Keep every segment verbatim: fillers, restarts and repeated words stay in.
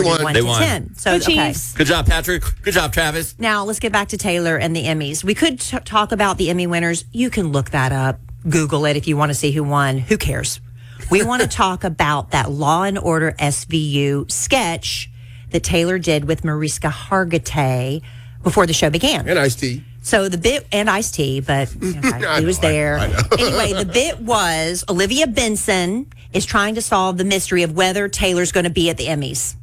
forty-one They to won. ten. So, Go okay. Chiefs. Good job, Patrick. Good job, Travis. Now, let's get back to Taylor and the Emmys. We could t- talk about the Emmy winners. You can look that up, Google it if you want to see who won. Who cares? We want to talk about that Law and Order S V U sketch that Taylor did with Mariska Hargitay before the show began. And Ice-T. So the bit, and Ice-T, but okay, he was know, I there. know, I know. Anyway, the bit was Olivia Benson is trying to solve the mystery of whether Taylor's going to be at the Emmys,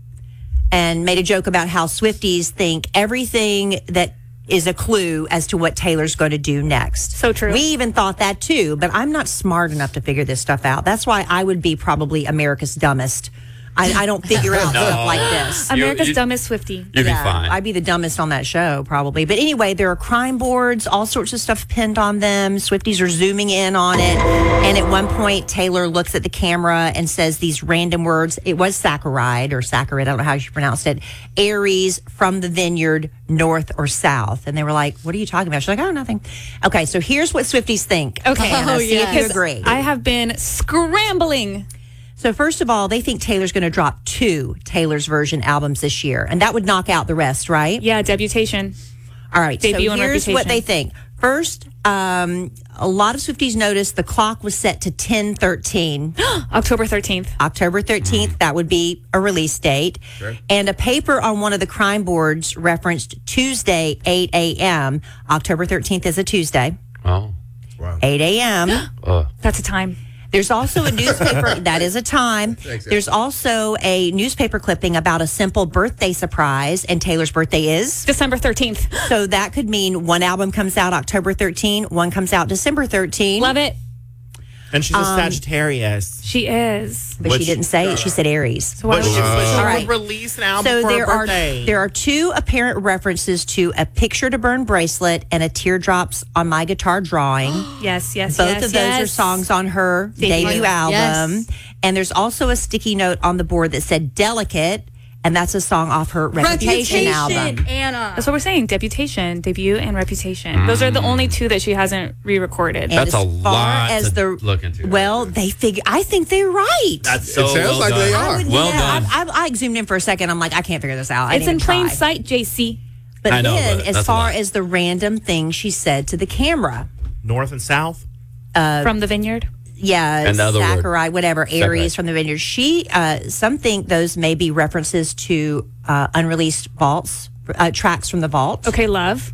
and made a joke about how Swifties think everything that is a clue as to what Taylor's going to do next. So true. We even thought that too, but I'm not smart enough to figure this stuff out. That's why I would be probably America's dumbest. I, I don't figure out No. stuff like this. America's you- dumbest Swiftie. You'd be Yeah, fine. I'd be the dumbest on that show, probably. But anyway, there are crime boards, all sorts of stuff pinned on them. Swifties are zooming in on it. And at one point, Taylor looks at the camera and says these random words. It was saccharide or saccharide. I don't know how you pronounced it. Aries from the vineyard, north or south. And they were like, what are you talking about? She's like, oh, nothing. Okay, so here's what Swifties think. Okay. Hannah, Oh, see if you yes. agree. I have been scrambling. So first of all, they think Taylor's going to drop two Taylor's version albums this year. And that would knock out the rest, right? Yeah, debutation. All right, Debut so and here's what Reputation. they think. First, um, a lot of Swifties noticed the clock was set to ten thirteen, October thirteenth. October thirteenth. That would be a release date. And a paper on one of the crime boards referenced Tuesday, eight a.m. October thirteenth is a Tuesday, Oh. eight a.m. That's a time. There's also a newspaper, that is a time. There's also a newspaper clipping about a simple birthday surprise, and Taylor's birthday is? December thirteenth. So that could mean one album comes out October thirteenth, one comes out December thirteenth. Love it. And she's a Um, Sagittarius. She is. But Which- she didn't say it. She said Aries. So why But would she, you- but she All would right. release an album So for there her are birthday. there are two apparent references to a picture to burn bracelet and a teardrops on my guitar drawing. Yes, yes, Both yes, of those yes. are songs on her Debut. debut album. Yes. And there's also a sticky note on the board that said Delicate, and that's a song off her Reputation, album. Anna. That's what we're saying. Debutation, debut, and reputation. Those are the only two that she hasn't re-recorded. And That's as a far lot as to the, look into. Well, they figure. I think they're right. That's so It sounds well like done. they I are. would- Well yeah, done. I, I, I zoomed in for a second. I'm like, I can't figure this out. I It's didn't in even plain try. sight, J C. But I know, then, but as that's a far lot. as the random thing she said to the camera, North and South. From the vineyard. yeah, Another word. saccharide, whatever, Aries Saccharide. from the vineyard. She, uh, some think those may be references to uh, unreleased vaults, uh, tracks from the vault. Okay, love.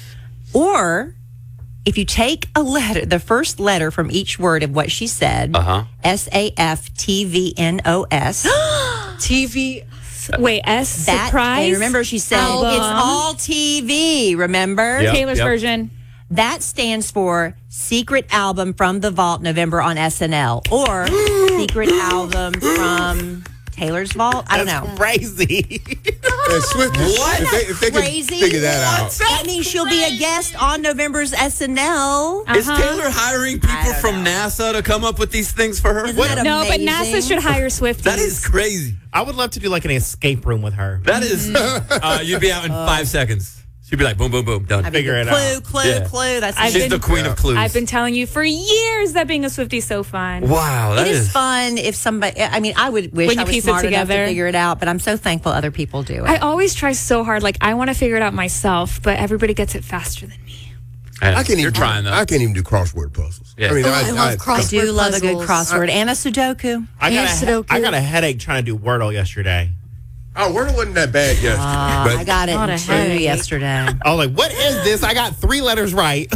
Or if you take a letter, the first letter from each word of what she said, Uh-huh. S A F T V N O S. T V. Wait, S That, surprise. and remember, she said Album. it's all T V. Remember, Yep, Taylor's yep. version. that stands for Secret Album from the Vault, November on S N L, or Secret Album from Taylor's Vault. I don't That's know. crazy. And Swift, What? If they, if they Crazy. can figure that out. That means she'll be a guest on November's S N L. Is Uh-huh. Taylor hiring people from NASA to come up with these things for her? Isn't What? that No, but amazing? NASA should hire Swifties. That is crazy. I would love to do like an escape room with her. That is. uh, you'd be out in five seconds. She'd be like, boom, boom, boom, done. I mean, Figure it clue, out. Clue, Yeah. clue, That's I've She's been- the queen of clues. I've been telling you for years that being a Swiftie is so fun. Wow, that It is is. fun if somebody. I mean, I would wish When you I was piece it smart enough to together. figure it out, but I'm so thankful other people do it. I always try so hard. Like, I want to figure it out myself, but everybody gets it faster than me. I, I can't You're even. trying though. I can't even do crossword puzzles. Yeah. I mean, Oh, I, I love I, I crossword do love a good puzzles. crossword and a Sudoku. I got, And a, Sudoku. I got a headache trying to do Wordle yesterday. Oh, Wordle wasn't that bad yesterday. Uh, but I got it Not in a two headache. yesterday. I was like, what is this? I got three letters right.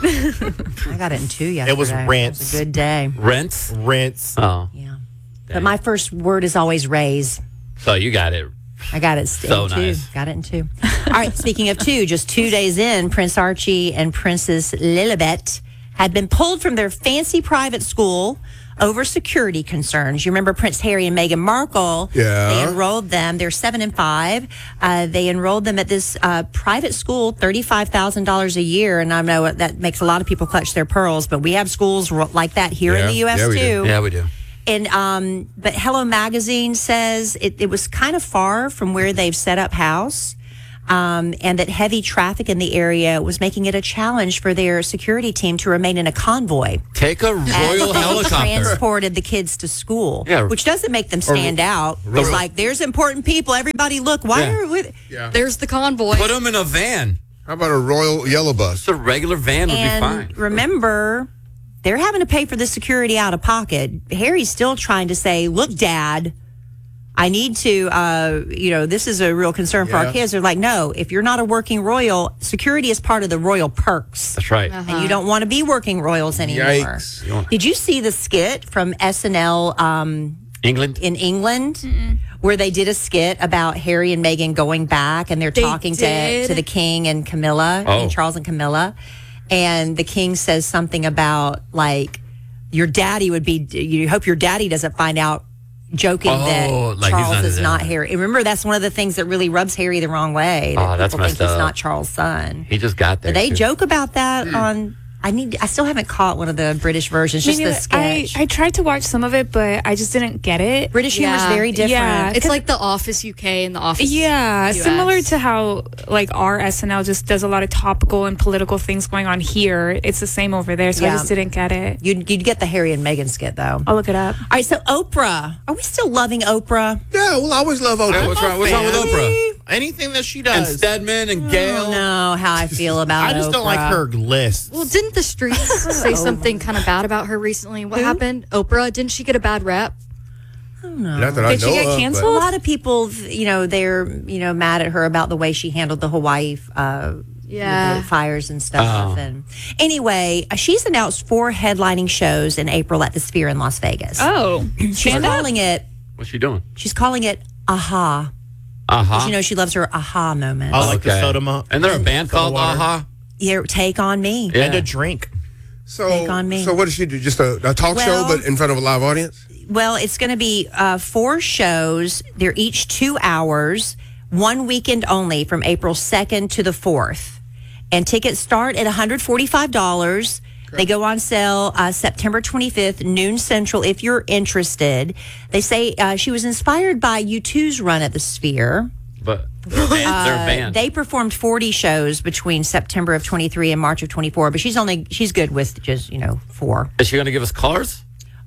I got it in two yesterday. It was It rinse. was a good day. Rents. Rinse. Oh, Yeah. But my first word is always raise. so you got it. I got it st- So in two. nice. Got it in two. All right. Speaking of two, just two days in, Prince Archie and Princess Lilibet had been pulled from their fancy private school over security concerns. You remember Prince Harry and Meghan Markle? Yeah. They enrolled them. They're seven and five. Uh, they enrolled them at this uh, private school, thirty-five thousand dollars a year. And I know that makes a lot of people clutch their pearls, but we have schools ro- like that here in Yeah. the U S Yeah, we do. too. Yeah, we do. And um, but Hello Magazine says it, it was kind of far from where they've set up house. Um, and that heavy traffic in the area was making it a challenge for their security team to remain in a convoy. Take a royal As they helicopter. transported the kids to school, Yeah. which doesn't make them stand out. It's like, there's important people. Everybody look. Why Yeah. are we? Yeah. There's the convoy. Put them in a van. How about a royal yellow bus? Just a regular van would be And fine. remember, they're having to pay for the security out of pocket. Harry's still trying to say, look, Dad, I need to, uh, you know, this is a real concern for Yeah. our kids. They're like, no, if you're not a working royal, security is part of the royal perks. That's right. And you don't want to be working royals anymore. Yikes. Did you see the skit from S N L um, England? in England where they did a skit about Harry and Meghan going back and they're They talking to, did? to the king and Camilla, Oh. and Charles and Camilla. And the king says something about, like, your daddy would be, you hope your daddy doesn't find out, joking Oh, that like he's Charles not is his not dad. Harry. And remember, that's one of the things that really rubs Harry the wrong way. That Oh, that's people think messed he's up. not Charles' son. He just got there. But they too. joke about that on. I need. I still haven't caught one of the British versions. Just Me the neither. I, sketch. I tried to watch some of it, but I just didn't get it. British humor is Yeah. very different. Yeah. It's like the Office U K and the Office. Yeah, U S. similar to how like our S N L just does a lot of topical and political things going on here. It's the same over there, so Yeah. I just didn't get it. You'd, you'd get the Harry and Meghan skit though. I'll look it up. All right, so Oprah. Are we still loving Oprah? Yeah, we'll always love Yeah, Oprah. what's wrong? What's wrong with Oprah? Anything that she And does. Stedman and Gail. I don't know how I feel about I just don't like Oprah. her list. Well, didn't the streets say something kind of bad about her recently? What happened? Oprah, didn't she get a bad rap? Not that I Did she know get of, but- A canceled? lot of people, you know, they're you know mad at her about the way she handled the Hawaii uh, Yeah. the fires and stuff. Oh. And anyway, uh, she's announced four headlining shows in April at the Sphere in Las Vegas. Oh, she's stand up. calling it. What's she doing? She's calling it Aha. Uh-huh. You know, she loves her Aha moment. I like the Okay. soda mo- And they're a band soda called water. Aha. Your take on me. Yeah. And a drink. So, Take on me. so what does she do? Just a, a talk Well- show, but in front of a live audience? Well, it's going to be uh, four shows. They're each two hours, one weekend only from April second to the fourth. And tickets start at one hundred forty-five dollars. They go on sale uh, September twenty-fifth, noon central, if you're interested. They say uh, she was inspired by U two's run at the Sphere. But they're a band. They're a band. They performed forty shows between September of twenty-three and March of twenty-four, but she's only, she's good with just, you know, four. Is she going to give us colors?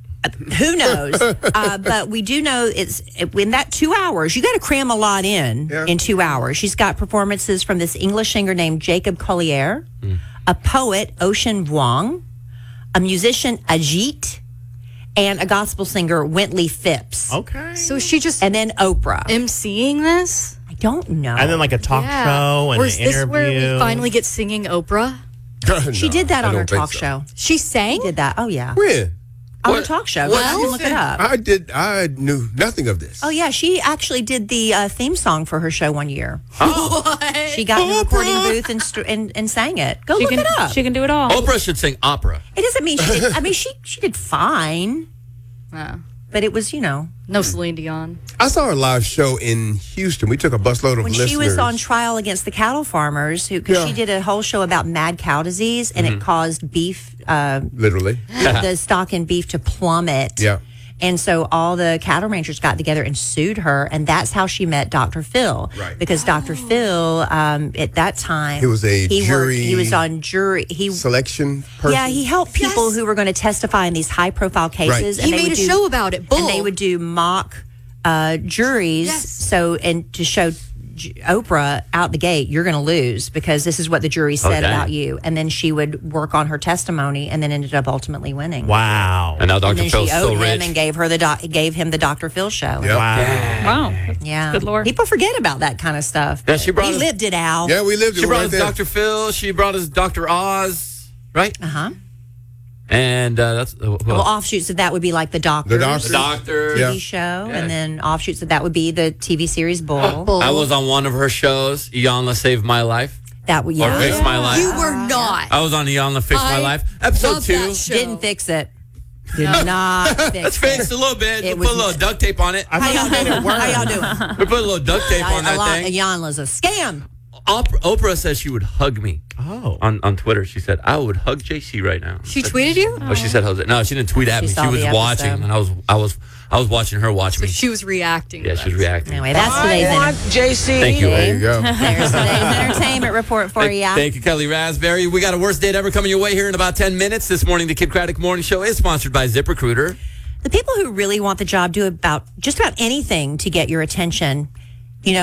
Who knows? uh, but we do know it's in that two hours. You got to cram a lot in Yeah. in two hours. She's got performances from this English singer named Jacob Collier, a poet Ocean Vuong, a musician Ajit, and a gospel singer Wintley Phipps. Okay. So is she just And then Oprah. emceeing this? I don't know. And then like a talk show and Or an is this interview. where we finally get singing Oprah? she No, did that I on don't her think talk so. show. She sang? Did that? Oh yeah, When? on her What- talk show. what- Go back and look it up. I did. I knew nothing of this. Oh yeah, she actually did the uh, theme song for her show one year. Oh. She got in the recording booth and, st- and and sang it. Go She look can, it up. she can do it all. Oprah should sing opera. It doesn't mean she did. I mean, she she did fine, Oh, but it was, you know, no Celine Dion. I saw her live show in Houston. We took a busload of when listeners. she was on trial against the cattle farmers, who because Yeah. she did a whole show about mad cow disease, and it caused beef, uh, Literally. the stock in beef to plummet. Yeah. And so all the cattle ranchers got together and sued her, and that's how she met Doctor Phil. Right. Because Doctor Phil, um, at that time, He was a he jury He was on jury. He Selection person. Yeah, he helped people who were going to testify in these high profile cases. He they made would a do- show about it. Bull. And they would do mock uh, juries. Yes. So, and to show J- Oprah out the gate, you're going to lose because this is what the jury said dang. about you. And then she would work on her testimony and then ended up ultimately winning. Wow. And now And Doctor then Phil's she so owed him rich. and gave her the doc- gave him the Doctor Phil show. Yep. Wow. Wow. Yeah. Good Lord. People forget about that kind of stuff. Yeah, she brought he us- lived it out. Yeah, we lived it She brought right us there. Doctor Phil. She brought us Doctor Oz. Right? Uh huh. And uh, that's uh, Well, offshoots of that would be like the Doctor. The Doctor. the Doctor. Yeah. T V show, Yeah. and then offshoots of that would be the T V series Bull. Bull. I was on one of her shows. Iyanla saved my life. That would Or yeah. fix my life. You were not. I was on Iyanla Fix My I Life. Episode love two. that show. Didn't fix it. Did not fix Let's it. fix a little bit. We It put a was- little duct tape on it. How y'all doing? How y'all doing? We put a little duct tape on a that lot, thing. Iyanla's a scam. Oprah, Oprah says she would hug me. Oh. On, on Twitter, she said, I would hug J C right now. She tweeted you? Oh, she said, Jose. No, she didn't tweet at She me. saw She was the watching, episode. and I was, I was, I was watching her watch So me. she was reacting. to Yeah, she was that. reacting. Anyway, that's today's enter- J C. Thank you. There you go. there's today's entertainment report for Thank, you. thank you, Kelly Raspberry. We got a worst date ever coming your way here in about ten minutes. This morning, the Kid Craddock Morning Show is sponsored by ZipRecruiter. The people who really want the job do about just about anything to get your attention.